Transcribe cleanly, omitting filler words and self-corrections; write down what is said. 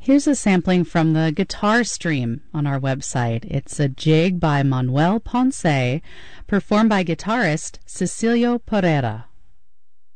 Here's a sampling from the guitar stream on our website. It's a jig by Manuel Ponce, performed by guitarist Cecilio Pereira.